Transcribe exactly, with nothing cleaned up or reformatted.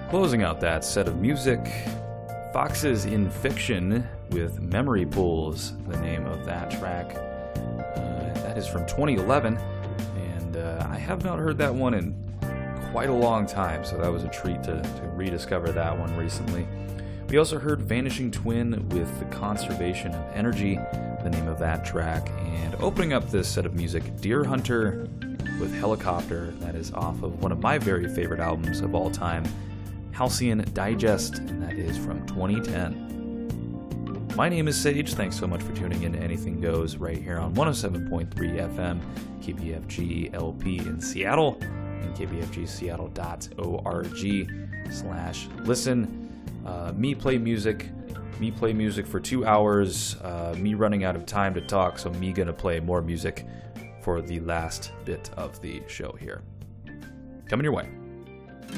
Closing out that set of music, Foxes in Fiction with Memory Pools, the name of that track. Uh, that is from twenty eleven, and uh, I have not heard that one in quite a long time, so that was a treat to, to rediscover that one recently. We also heard Vanishing Twin with The Conservation of Energy, the name of that track, and opening up this set of music, Deer Hunter with Helicopter, that is off of one of my very favorite albums of all time, Halcyon Digest, and that is from twenty ten. My name is Sage. Thanks so much for tuning in to Anything Goes right here on one oh seven point three F M, K B F G L P in Seattle, and k b f g seattle dot org slash listen. Uh, me play music, me play music for two hours, uh, me running out of time to talk, so me gonna play more music for the last bit of the show here. Coming your way.